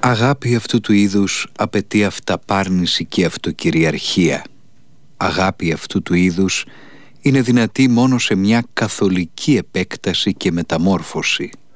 Αγάπη αυτού του είδους απαιτεί αυταπάρνηση και αυτοκυριαρχία. Αγάπη αυτού του είδους είναι δυνατή μόνο σε μια καθολική επέκταση και μεταμόρφωση.